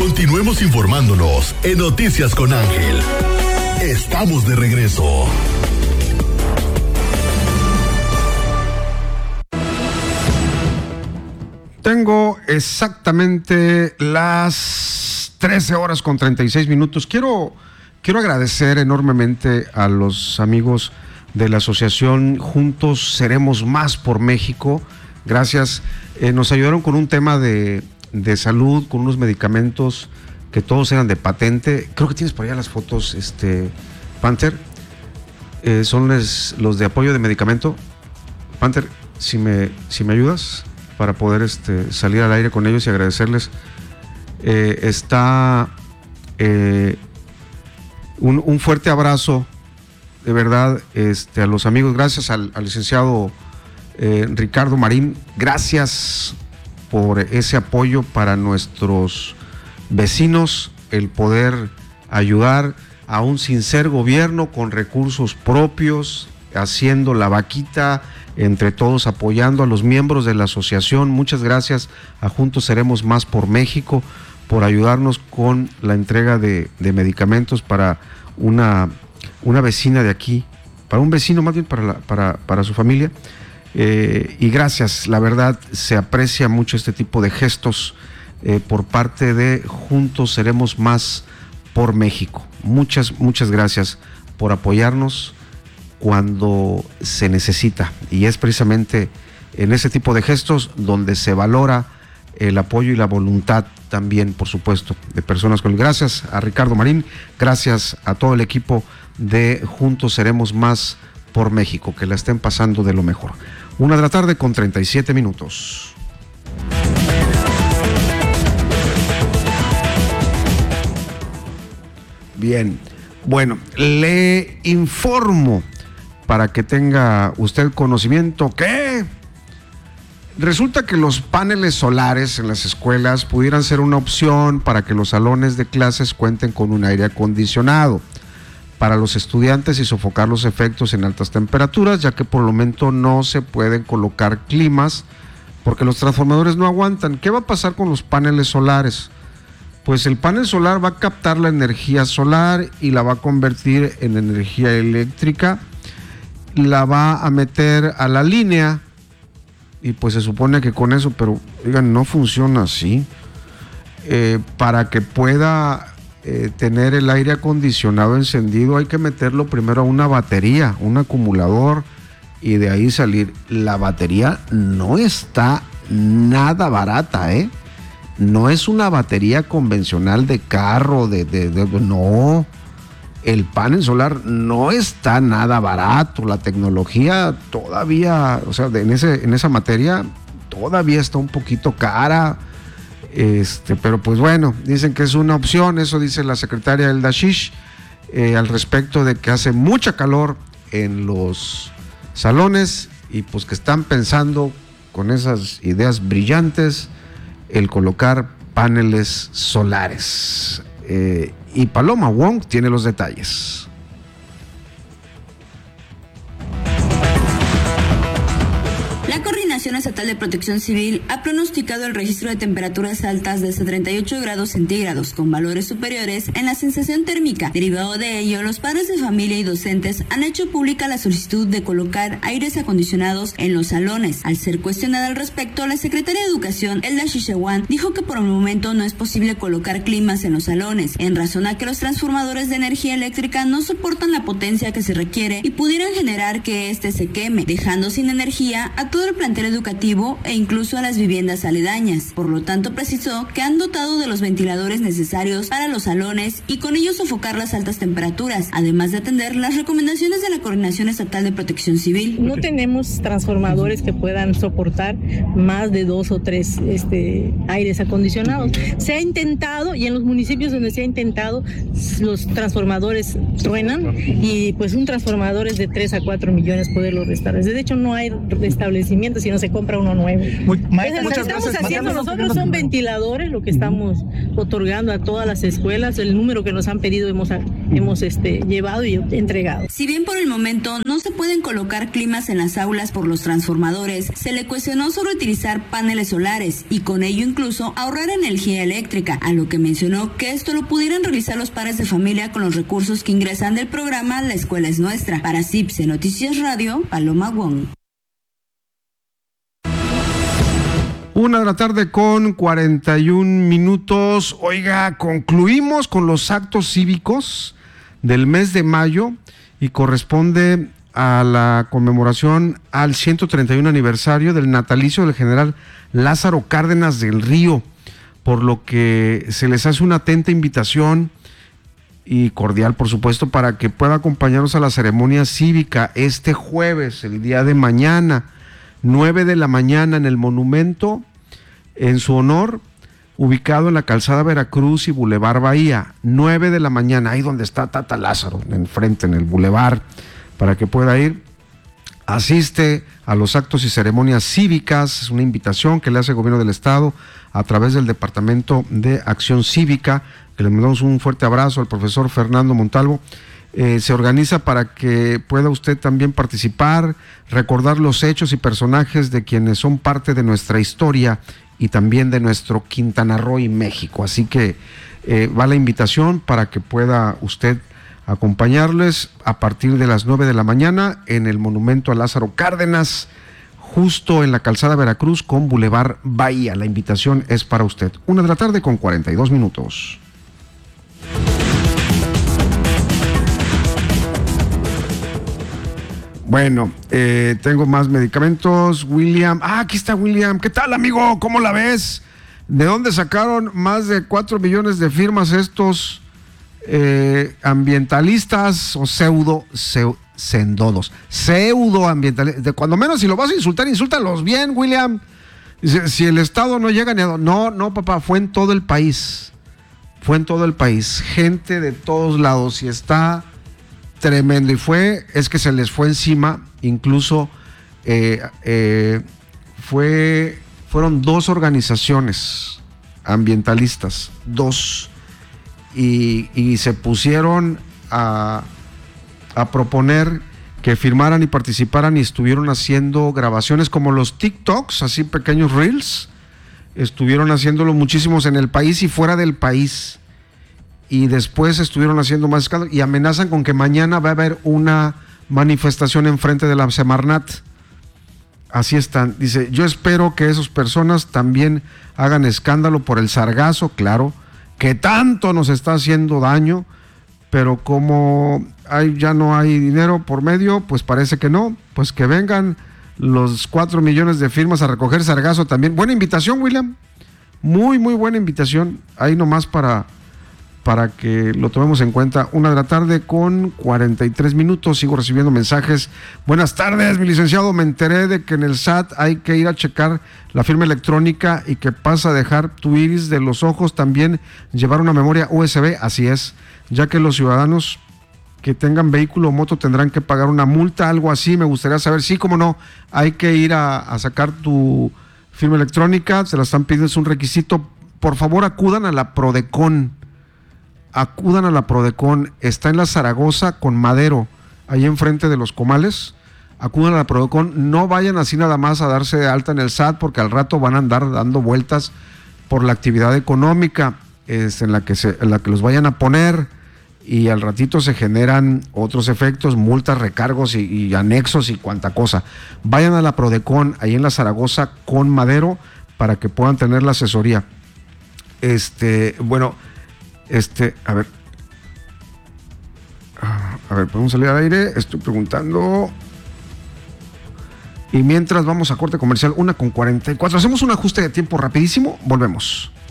Continuemos informándonos en Noticias con Ángel. Estamos de regreso. Tengo exactamente las 13:36. Quiero agradecer enormemente a los amigos de la asociación Juntos Seremos Más por México. Gracias. Nos ayudaron con un tema de salud, con unos medicamentos que todos eran de patente. Creo que tienes por allá las fotos, Panther. Son los de apoyo de medicamento. Panther, si me ayudas para poder salir al aire con ellos y agradecerles. Un fuerte abrazo, de verdad, a los amigos. Gracias al licenciado Ricardo Marín. Gracias por ese apoyo para nuestros vecinos, el poder ayudar aún sin ser gobierno, con recursos propios, haciendo la vaquita entre todos, apoyando a los miembros de la asociación. Muchas gracias a Juntos Seremos Más por México por ayudarnos con la entrega de medicamentos para una vecina de aquí, para un vecino más bien, para su familia. Y gracias, la verdad se aprecia mucho este tipo de gestos por parte de Juntos Seremos Más por México. Muchas gracias por apoyarnos cuando se necesita, y es precisamente en ese tipo de gestos donde se valora el apoyo y la voluntad también, por supuesto, de personas con... Gracias a Ricardo Marín, gracias a todo el equipo de Juntos Seremos Más por México, que la estén pasando de lo mejor. 1:37 p.m. Bien, bueno, le informo para que tenga usted conocimiento que resulta que los paneles solares en las escuelas pudieran ser una opción para que los salones de clases cuenten con un aire acondicionado para los estudiantes y sofocar los efectos en altas temperaturas, ya que por el momento no se pueden colocar climas porque los transformadores no aguantan. ¿Qué va a pasar con los paneles solares? Pues el panel solar va a captar la energía solar y la va a convertir en energía eléctrica, la va a meter a la línea y pues se supone que con eso, pero oigan, no funciona así. Para que pueda tener el aire acondicionado encendido hay que meterlo primero a una batería, un acumulador, y de ahí salir. La batería no está nada barata, no es una batería convencional de carro, no. El panel solar no está nada barato. La tecnología todavía, o sea, en esa materia todavía está un poquito cara. Pero pues bueno, dicen que es una opción. Eso dice la secretaria Elda Shish al respecto de que hace mucha calor en los salones y pues que están pensando con esas ideas brillantes el colocar paneles solares. Y Paloma Wong tiene los detalles. La Coordinación Estatal de Protección Civil ha pronosticado el registro de temperaturas altas de hasta 38 grados centígrados, con valores superiores en la sensación térmica. Derivado de ello, los padres de familia y docentes han hecho pública la solicitud de colocar aires acondicionados en los salones. Al ser cuestionada al respecto, la secretaria de Educación, Elda Shishawan, dijo que por el momento no es posible colocar climas en los salones, en razón a que los transformadores de energía eléctrica no soportan la potencia que se requiere y pudieran generar que éste se queme, dejando sin energía a todo el plantel educativo e incluso a las viviendas aledañas. Por lo tanto, precisó que han dotado de los ventiladores necesarios para los salones y con ello sofocar las altas temperaturas, además de atender las recomendaciones de la Coordinación Estatal de Protección Civil. No tenemos transformadores que puedan soportar más de 2 o 3 aires acondicionados. Se ha intentado, y en los municipios donde se ha intentado, los transformadores truenan y pues un transformador es de 3 a 4 millones poderlo restablecer. De hecho, no hay restablecimiento si no se compra uno uno nuevo. Maestra, Lo que estamos haciendo nosotros son ventiladores, lo que estamos otorgando a todas las escuelas, el número que nos han pedido hemos llevado y entregado. Si bien por el momento no se pueden colocar climas en las aulas por los transformadores, se le cuestionó sobre utilizar paneles solares y con ello incluso ahorrar energía eléctrica, a lo que mencionó que esto lo pudieran realizar los padres de familia con los recursos que ingresan del programa La Escuela es Nuestra. Para CIPSE Noticias Radio, Paloma Wong. 1:41 p.m. Oiga, concluimos con los actos cívicos del mes de mayo y corresponde a la conmemoración al 131 aniversario del natalicio del general Lázaro Cárdenas del Río, por lo que se les hace una atenta invitación y cordial, por supuesto, para que pueda acompañarnos a la ceremonia cívica este jueves, el día de mañana, 9 de la mañana, en el monumento en su honor, ubicado en la calzada Veracruz y Boulevard Bahía, 9 de la mañana, ahí donde está Tata Lázaro, enfrente, en el Boulevard, para que pueda ir. Asiste a los actos y ceremonias cívicas, es una invitación que le hace el gobierno del estado a través del Departamento de Acción Cívica, que le mandamos un fuerte abrazo al profesor Fernando Montalvo. Se organiza para que pueda usted también participar, recordar los hechos y personajes de quienes son parte de nuestra historia y también de nuestro Quintana Roo y México. Así que va la invitación para que pueda usted acompañarles a partir de las 9 de la mañana en el monumento a Lázaro Cárdenas, justo en la calzada Veracruz con Boulevard Bahía. La invitación es para usted. 1:42 p.m. Bueno, tengo más medicamentos. William, aquí está William. ¿Qué tal, amigo? ¿Cómo la ves? ¿De dónde sacaron más de 4 millones de firmas estos ambientalistas o pseudoambientalistas? Cuando menos, si lo vas a insultar, insúltalos bien, William. Dice, si el Estado no llega ni a... No, papá, fue en todo el país. Fue en todo el país. Gente de todos lados y está... tremendo, y es que se les fue encima, incluso fueron 2 organizaciones ambientalistas, 2, y se pusieron a proponer que firmaran y participaran y estuvieron haciendo grabaciones como los TikToks, así pequeños reels, estuvieron haciéndolo muchísimos en el país y fuera del país. Y después estuvieron haciendo más escándalo y amenazan con que mañana va a haber una manifestación enfrente de la Semarnat. Así están. Dice, yo espero que esas personas también hagan escándalo por el sargazo, claro, que tanto nos está haciendo daño, pero como ya no hay dinero por medio, pues parece que no, pues que vengan los 4 millones de firmas a recoger sargazo también. Buena invitación, William. Muy, muy buena invitación. Ahí nomás para que lo tomemos en cuenta. 1:43 p.m. Sigo recibiendo mensajes. Buenas tardes, mi licenciado. Me enteré de que en el SAT hay que ir a checar la firma electrónica y que pasa a dejar tu iris de los ojos, también llevar una memoria USB. Así es, ya que los ciudadanos que tengan vehículo o moto tendrán que pagar una multa, algo así. Me gustaría saber. Sí, cómo no, hay que ir a sacar tu firma electrónica, se la están pidiendo, es un requisito. Por favor, acudan a la Prodecon. Está en la Zaragoza con Madero, ahí enfrente de los Comales. Acudan a la Prodecon, no vayan así nada más a darse de alta en el SAT, porque al rato van a andar dando vueltas por la actividad económica en la que los vayan a poner, y al ratito se generan otros efectos, multas, recargos y anexos y cuanta cosa. Vayan a la Prodecon, ahí en la Zaragoza con Madero, para que puedan tener la asesoría. A ver, podemos salir al aire. Estoy preguntando. Y mientras vamos a corte comercial, 1:44. Hacemos un ajuste de tiempo rapidísimo. Volvemos.